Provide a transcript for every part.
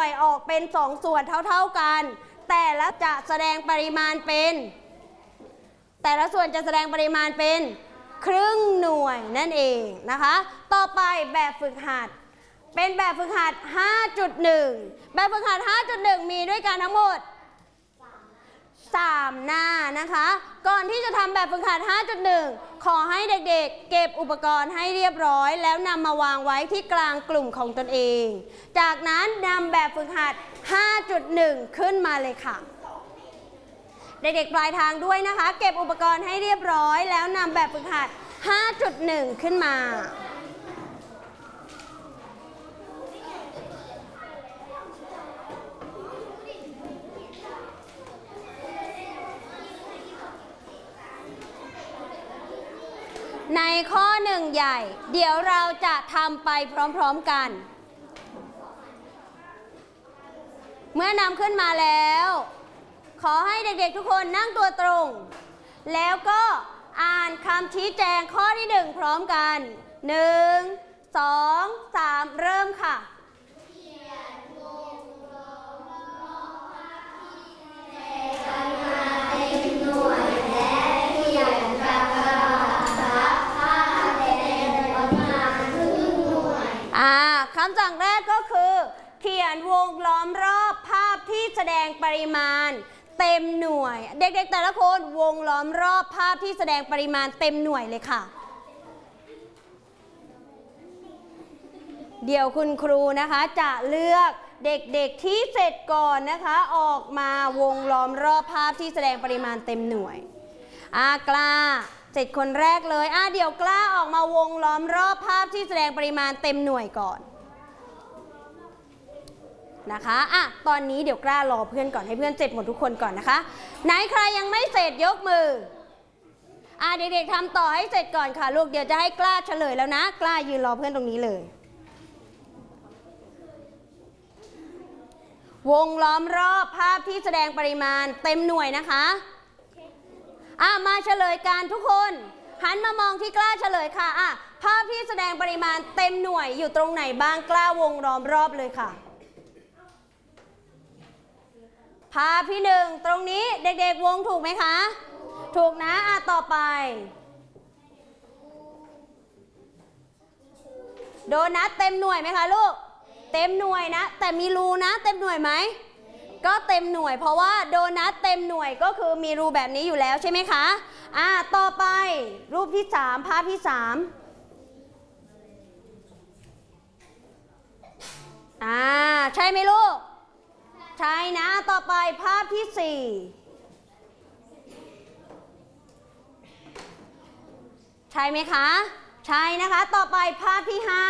ออกเป็น2ส่วนเท่าๆกันแต่ละจะแสดงปริมาณเป็นแต่ละส่วนจะแสดงปริมาณเป็นครึ่งหน่วยนั่นเองนะคะต่อไปแบบฝึกหัดเป็นแบบฝึกหัด 5.1 แบบฝึกหัด 5.1 มีด้วยกันทั้งหมด3 หน้านะคะก่อนที่จะทำแบบฝึกหัด 5.1 ขอให้เด็กๆเก็บอุปกรณ์ให้เรียบร้อยแล้วนำมาวางไว้ที่กลางกลุ่มของตนเองจากนั้นนำแบบฝึกหัด 5.1 ขึ้นมาเลยค่ะเด็กๆปลายทางด้วยนะคะเก็บอุปกรณ์ให้เรียบร้อยแล้วนำแบบฝึกหัด 5.1 ขึ้นมาในข้อ1ใหญ่เดี๋ยวเราจะทำไปพร้อมๆกันเมื่อนำขึ้นมาแล้วขอให้เด็กๆทุกคนนั่งตัวตรงแล้วก็อ่านคำชี้แจงข้อที่1พร้อมกัน1 2 3เริ่มค่ะคำสั่งแรกก็คือเขียนวงล้อมรอบภาพที่แสดงปริมาณเต็มหน่วยเด็กๆแต่ละคนวงล้อมรอบภาพที่แสดงปริมาณเต็มหน่วยเลยค่ะเดี๋ยวคุณครูนะคะจะเลือกเด็กๆที่เสร็จก่อนนะคะออกมาวงล้อมรอบภาพที่แสดงปริมาณเต็มหน่วยกล้าเสร็จคนแรกเลยเดี๋ยวกล้าออกมาวงล้อมรอบภาพที่แสดงปริมาณเต็มหน่วยก่อนนะคะตอนนี้เดี๋ยวกล้ารอเพื่อนก่อนให้เพื่อนเสร็จหมดทุกคนก่อนนะคะไหนใครยังไม่เสร็จยกมือเด็กๆทำต่อให้เสร็จก่อนค่ะลูกเดี๋ยวจะให้กล้าเฉลยแล้วนะกล้ายืนรอเพื่อนตรงนี้เลยวงล้อมรอบภาพที่แสดงปริมาณเต็มหน่วยนะคะมาเฉลยกันทุกคนหันมามองที่กล้าเฉลยค่ะภาพที่แสดงปริมาณเต็มหน่วยอยู่ตรงไหนบ้างกล้าวงล้อมรอบเลยค่ะภาพที่1ตรงนี้เด็กๆวงถูกไหมคะถูกนะต่อไปโดนัทเต็มหน่วยไหมคะลูกเต็มหน่วยนะแต่มีรูนะเต็มหน่วยไหมก็เต็มหน่วยเพราะว่าโดนัทเต็มหน่วยก็คือมีรูแบบนี้อยู่แล้วใช่ไหมคะต่อไปรูปที่3ภาพที่3ใช่ไหมลูกใช่นะต่อไปภาพที่4ใช่ไหมคะใช่นะคะต่อไปภาพที่5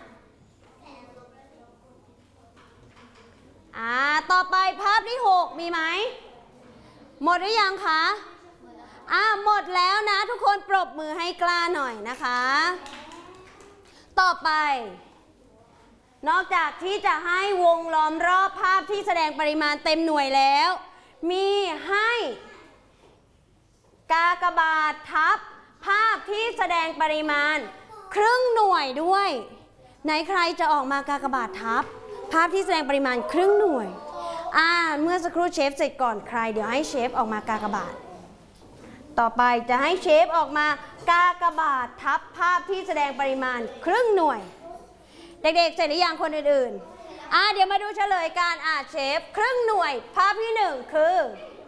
ต่อไปภาพที่6มีไหมหมดหรือยังคะหมดแล้วนะทุกคนปรบมือให้กล้าหน่อยนะคะต่อไปนอกจากที่จะให้วงล้อมรอบภาพที่แสดงปริมาณเต็มหน่วยแล้วมีให้กากบาททับภาพที่แสดงปริมาณครึ่งหน่วยด้วยไหนใครจะออกมากากบาททับภาพที่แสดงปริมาณครึ่งหน่วยเมื่อสักครู่เชฟเสร็จก่อนใครเดี๋ยวให้เชฟออกมากากบาทต่อไปจะให้เชฟออกมากากบาททับภาพที่แสดงปริมาณครึ่งหน่วยเด็กๆเสร็จหรือยังคนอื่นๆเดี๋ยวมาดูเฉลยการเชฟครึ่งหน่วยภาพที่1คือ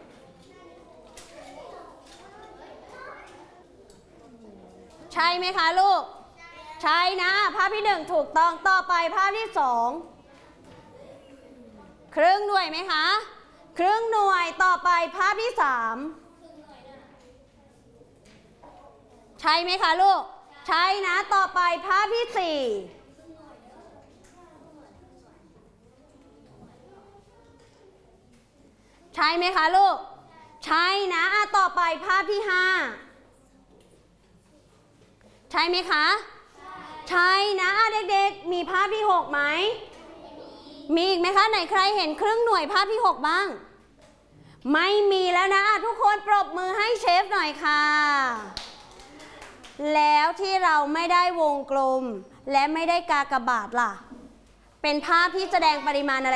ใช่ไหมคะลูกใช่นะภาพที่1ถูกต้องต่อไปภาพที่2ครึ่งหน่วยไหมคะครึ่งหน่วยต่อไปภาพที่3ใช่ไหมคะลูกใช่นะต่อไปภาพที่4ใช่ไหมคะลูกใช่นะต่อไปภาพที่5ใช่ไหมคะใช่นะเด็กๆมีภาพที่6ไหมมีอีกไหมคะไหนใครเห็นครึ่งหน่วยภาพที่6บ้างไม่มีแล้วนะทุกคนปรบมือให้เชฟหน่อยค่ะแล้วที่เราไม่ได้วงกลมและไม่ได้กากบาทล่ะเป็นภาพที่แสดงปริมาณอะไร